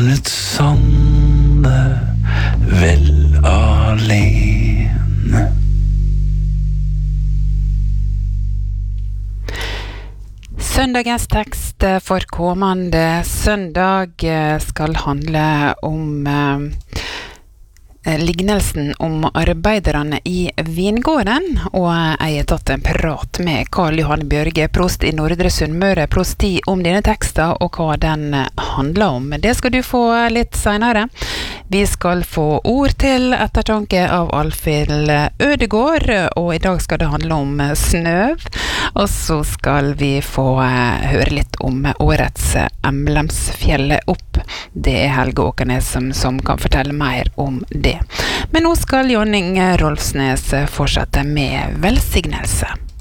Barnets sande vel alene. Søndagens tekst for kommende søndag skal handle om lignelsen om arbeiderne i vingården, og jeg har tatt en prat med Karl Johan Bjørge, prost i Nordre Sunnmøre prosti, om denne teksten og hva den handler om. Det skal du få litt senere. Vi skal få ord til ettertanke av Alfhild Ødegård, og i dag skal det handle om snøv, og så skal vi få høre litt om årets emblemsfjellet opp. Det er Helge Åkernes som kan fortelle mer om det. Men nå skal Jonning Rolfsnes fortsette med velsignelse.